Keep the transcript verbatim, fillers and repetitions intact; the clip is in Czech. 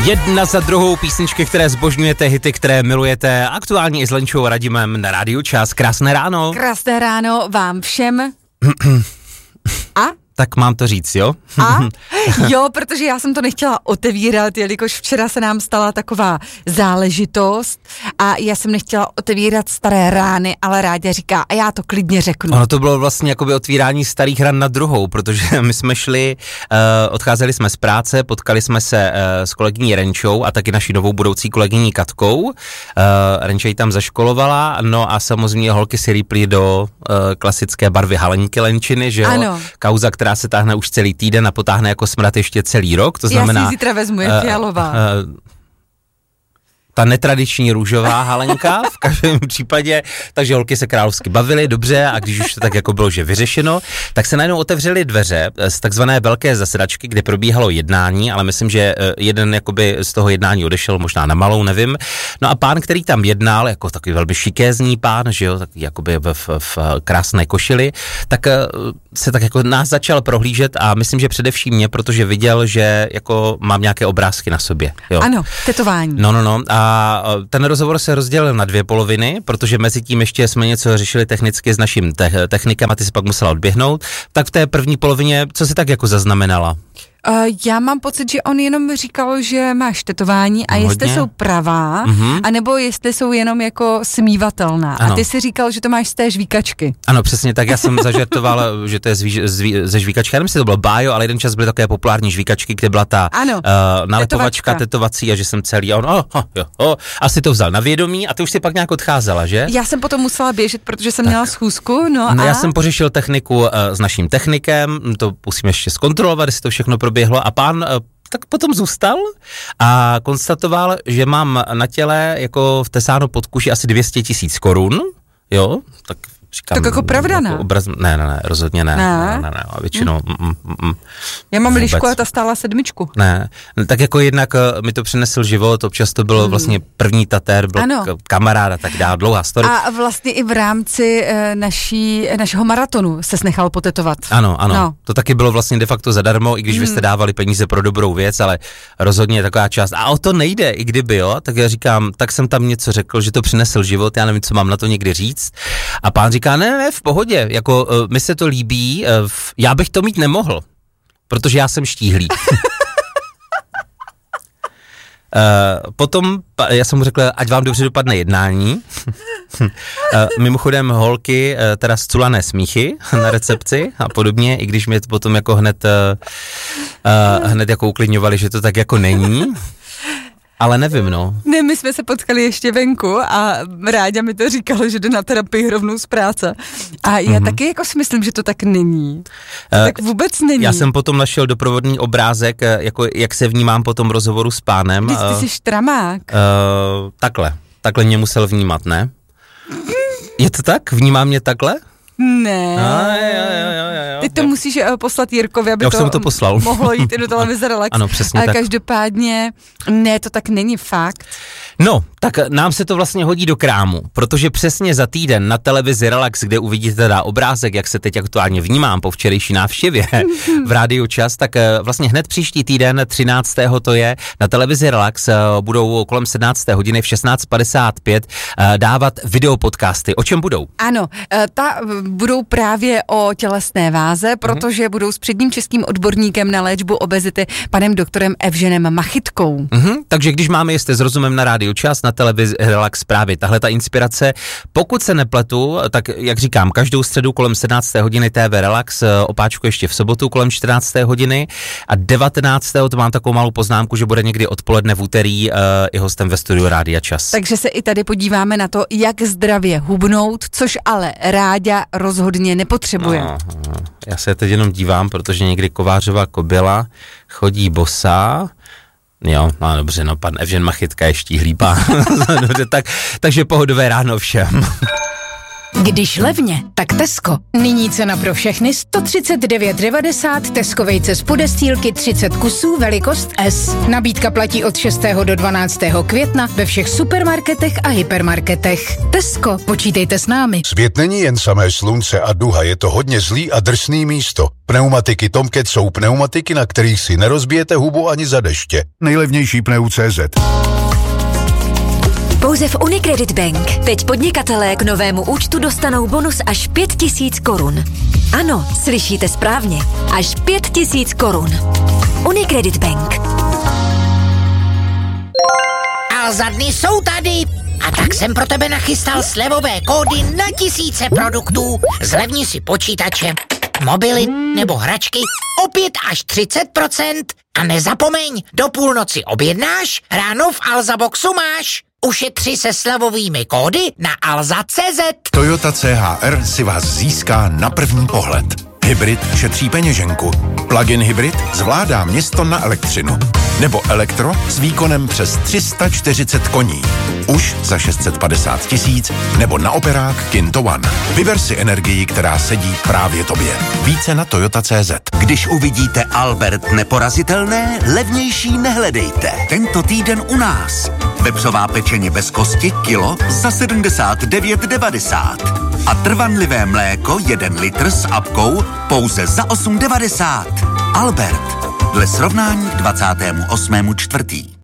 Jedna za druhou písničky, které zbožňujete, hity, které milujete, aktuálně i s Lenčou Radimem na Rádiu Čas. Krásné ráno. Krásné ráno vám všem. A? Tak mám to říct, jo? A? Jo, protože já jsem to nechtěla otevírat, jelikož včera se nám stala taková záležitost a já jsem nechtěla otevírat staré rány, ale Ráďa říká, a já to klidně řeknu. Ono to bylo vlastně jakoby otvírání starých ran na druhou, protože my jsme šli, uh, odcházeli jsme z práce, potkali jsme se uh, s kolegyní Renčou a taky naší novou budoucí kolegyní Katkou. Uh, Renča ji tam zaškolovala, no a samozřejmě holky si rýply do uh, klasické barvy Halenky Lenčiny, že jo? Ano. Kauza, která se táhne už celý týden a potáhne jako smrad ještě celý rok, to znamená... Já si zítra vezmu, je fialová. Uh, uh, ta netradiční růžová Halenka v každém případě, takže holky se královsky bavily, dobře, a když už to tak jako bylo, že vyřešeno, tak se najednou otevřely dveře z takzvané velké zasedačky, kde probíhalo jednání, ale myslím, že jeden jakoby z toho jednání odešel možná na malou, nevím. No a pán, který tam jednal, jako takový velmi šikézní pán, že jo, takový jakoby v, v, v krásné košili, tak se tak jako nás začal prohlížet a myslím, že především mě, protože viděl, že jako mám nějaké obrázky na sobě. Jo. Ano, tetování. No, no, no. A ten rozhovor se rozdělil na dvě poloviny, protože mezi tím ještě jsme něco řešili technicky s naším te- technikem a ty si pak musela odběhnout. Tak v té první polovině, co si tak jako zaznamenala? Uh, já mám pocit, že on jenom říkal, že máš tetování a Hodně. jestli jsou pravá, mm-hmm. anebo jestli jsou jenom jako smívatelná. Ano. A ty si říkal, že to máš z té žvíkačky. Ano, přesně tak, já jsem zažertoval, že to je zví, zví, ze žvíkačky. Já nevím, jestli to bylo bájo, ale jeden čas byly takové populární žvíkačky, kde byla ta ano, uh, nalepovačka, tetovací a že jsem celý a on, oh, oh, jo, oh, asi to vzal na vědomí a ty už si pak nějak odcházela, že? Já jsem potom musela běžet, protože jsem tak. měla schůzku, no, no a... Já jsem pořešil techniku uh, s naším technikem, to musíme ještě zkontrolovat, jestli to všechno proběhlo a pán uh, tak potom zůstal a konstatoval, že mám na těle jako vtesáno pod kůži asi dvě stě tisíc korun, jo, tak říkám, tak jako pravda, ne? Jako obraz, ne, ne, ne, rozhodně ne, ne, ne, ne, ne a většinou, hm. mm, mm, mm, já mám lišku a ta stála sedmičku. Ne, tak jako jednak mi to přinesl život, občas to bylo hmm. vlastně první tatér, byl ano. kamarád a tak dále, dlouhá story. A vlastně i v rámci e, naší, našeho maratonu ses nechal potetovat. Ano, ano, no. To taky bylo vlastně de facto zadarmo, i když hmm. vy jste dávali peníze pro dobrou věc, ale rozhodně taková část, a o to nejde, i kdyby, jo, tak já říkám, tak jsem tam něco řekl, že to přinesl život, já nevím, co mám na to někdy říct, a pán říká, ne, ne, v pohodě, jako uh, mi se to líbí, uh, já bych to mít nemohl, protože já jsem štíhlý. Uh, potom, já jsem mu řekl, ať vám dobře dopadne jednání. uh, mimochodem holky, uh, teda sculané smíchy na recepci a podobně, i když mě to potom jako hned, uh, uh, hned jako uklidňovali, že to tak jako není. Ale nevím, no. Ne, my jsme se potkali ještě venku a Ráďa mi to říkalo, že jde na terapii rovnou z práce. A já mm-hmm. taky jako si myslím, že to tak není. To uh, tak vůbec není. Já jsem potom našel doprovodný obrázek, jako jak se vnímám po tom rozhovoru s pánem. Ty, ty jsi štramák. Uh, takhle. Takhle mě musel vnímat, ne? Je to tak? Vnímá mě takhle? Ne. A, jo, jo, jo, jo, Teď to jo. musíš uh, poslat Jirkovi, aby Já to, jsem to poslal. mohlo jít i do televize Relax. Ano, přesně Ale tak. každopádně, ne, to tak není fakt. No, tak nám se to vlastně hodí do krámu, protože přesně za týden na televizi Relax, kde uvidíte teda obrázek, jak se teď aktuálně vnímám po včerejší návštěvě v Rádiu Čas, tak vlastně hned příští týden, třináctého to je, na televizi Relax budou kolem sedmnácté hodiny v šestnáct padesát pět dávat videopodcasty. O čem budou? Ano, ta budou právě o tělesné váze, protože mm-hmm. budou s předním českým odborníkem na léčbu obezity, panem doktorem Evženem Machytkou. Mm-hmm, takže když máme jste s rozumem na Rádiu Čas, na televizi Relax právě tahle ta inspirace, pokud se nepletu, tak jak říkám, každou středu kolem sedmnácté hodiny T V Relax, opáčku ještě v sobotu kolem čtrnácté hodiny a devatenáctého to mám takovou malou poznámku, že bude někdy odpoledne v úterý uh, i hostem ve studiu Rádia Čas. Takže se i tady podíváme na to, jak zdravě hubnout, což ale Ráďa rozhodně nepotřebuje. No, já se teď jenom dívám, protože někdy Kovářová kobila chodí bosá. Jo, no dobře, no pan Evžen Machytka je štíhlý pán. Dobře, tak, takže pohodové ráno všem. Když levně, tak Tesco. Nyní cena pro všechny sto třicet devět devadesát, Tesco vejce z podestýlky třicet kusů, velikost S. Nabídka platí od šestého do dvanáctého května ve všech supermarketech a hypermarketech. Tesco, počítejte s námi. Svět není jen samé slunce a duha, je to hodně zlý a drsný místo. Pneumatiky Tomcat jsou pneumatiky, na kterých si nerozbijete hubu ani za deště. Nejlevnější pneu tečka cé zet. Pouze v Unicredit Bank. Teď podnikatelé k novému účtu dostanou bonus až pět tisíc korun. Ano, slyšíte správně. Až pět tisíc korun. Unicredit Bank. Alza dny jsou tady. A tak jsem pro tebe nachystal slevové kódy na tisíce produktů. Zlevni si počítače, mobily nebo hračky o pět až třicet procent. A nezapomeň, do půlnoci objednáš, ráno v Alza Boxu máš. Ušetři se slevovými kódy na alza tečka cé zet. Toyota C H R si vás získá na první pohled. Hybrid šetří peněženku. Plug-in hybrid zvládá město na elektřinu. Nebo elektro s výkonem přes tři sta čtyřicet koní. Už za šest set padesát tisíc nebo na operák Kinto One. Vyber si energii, která sedí právě tobě. Více na Toyota tečka cé zet. Když uvidíte Albert neporazitelné, levnější nehledejte. Tento týden u nás. Vepřová pečeně bez kosti kilo za sedmdesát devět devadesát. A trvanlivé mléko jeden litr s apkou pouze za osm devadesát. Albert. Dle srovnání k dvacátému osmému čtvrtý